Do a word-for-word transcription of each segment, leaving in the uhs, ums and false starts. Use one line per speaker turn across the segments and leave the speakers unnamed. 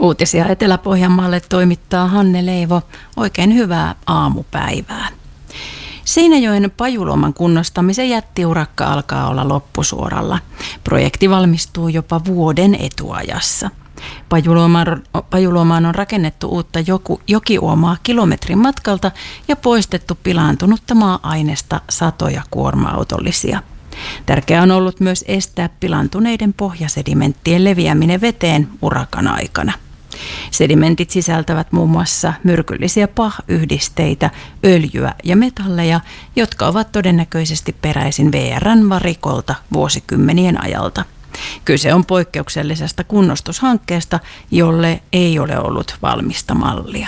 Uutisia Etelä-Pohjanmaalle toimittaa Hanne Leivo. Oikein hyvää aamupäivää. Seinäjoen Pajuluoman kunnostamisen jättiurakka alkaa olla loppusuoralla. Projekti valmistuu jopa vuoden etuajassa. Pajuluomaan, Pajuluomaan on rakennettu uutta joku, jokiuomaa kilometrin matkalta ja poistettu pilaantunutta maa-ainesta satoja kuorma-autollisia. Tärkeää on ollut myös estää pilaantuneiden pohjasedimenttien leviäminen veteen urakan aikana. Sedimentit sisältävät muun muassa myrkyllisiä pah-yhdisteitä, öljyä ja metalleja, jotka ovat todennäköisesti peräisin V R:n varikolta vuosikymmenien ajalta. Kyse on poikkeuksellisesta kunnostushankkeesta, jolle ei ole ollut valmista mallia.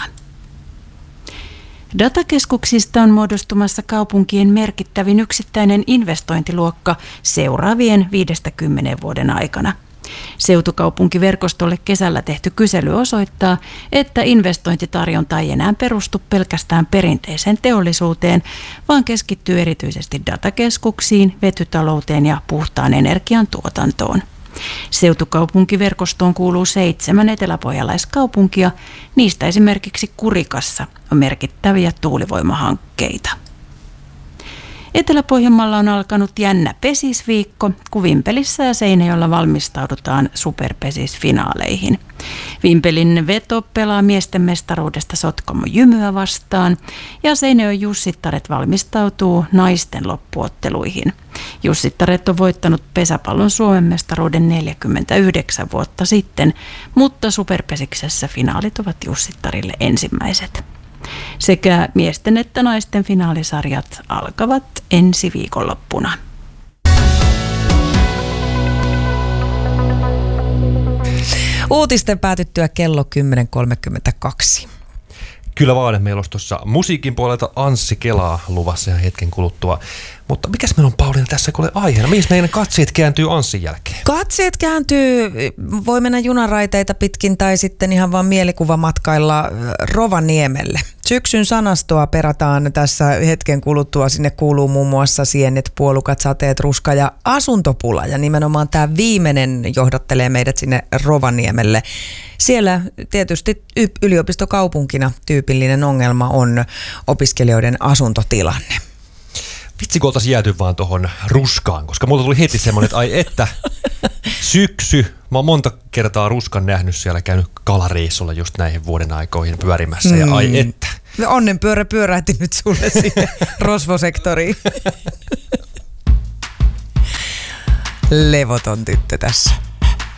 Datakeskuksista on muodostumassa kaupunkien merkittävin yksittäinen investointiluokka seuraavien viidestäkymmeneen vuoden aikana. Seutukaupunkiverkostolle kesällä tehty kysely osoittaa, että investointitarjonta ei enää perustu pelkästään perinteiseen teollisuuteen, vaan keskittyy erityisesti datakeskuksiin, vetytalouteen ja puhtaan energian tuotantoon. Seutukaupunkiverkostoon kuuluu seitsemän eteläpohjalaiskaupunkia, niistä esimerkiksi Kurikassa on merkittäviä tuulivoimahankkeita. Etelä-Pohjanmaalla on alkanut jännä pesisviikko, kun Vimpelissä ja Seinäjoella valmistaudutaan superpesisfinaaleihin. Vimpelin Veto pelaa miesten mestaruudesta Sotkamo Jymyä vastaan ja Seinäjoen Jussittaret valmistautuu naisten loppuotteluihin. Jussittaret on voittanut pesäpallon Suomen mestaruuden neljäkymmentäyhdeksän vuotta sitten, mutta superpesiksessä finaalit ovat Jussittarille ensimmäiset. Sekä miesten että naisten finaalisarjat alkavat ensi viikonloppuna.
Uutisten päätyttyä kello kymmenen kolmekymmentäkaksi.
Kyllä vaan, meillä olisi tuossa musiikin puolelta Anssi Kelaa luvassa ja hetken kuluttua. Mutta mikäs meillä on, Pauliina, tässä kun ole aiheena? Mihin meidän katseet kääntyy Anssin jälkeen?
Katseet kääntyy, voi mennä junaraiteita pitkin tai sitten ihan vaan mielikuvamatkailla Rovaniemelle. Syksyn sanastoa perataan tässä hetken kuluttua. Sinne kuuluu muun muassa sienet, puolukat, sateet, ruska ja asuntopula. Ja nimenomaan tämä viimeinen johdattelee meidät sinne Rovaniemelle. Siellä tietysti yliopistokaupunkina tyypillinen ongelma on opiskelijoiden asuntotilanne.
Vitsi, kun oltaisiin jääty vaan tuohon ruskaan, koska multa tuli heti semmoinen, että ai että, syksy. Mä oon monta kertaa ruskan nähnyt siellä, käynyt kalareissulla just näihin vuoden aikoihin pyörimässä ja ai että.
Onnenpyörä pyörähti nyt sulle sinne rosvosektoriin. Levoton tyttö tässä.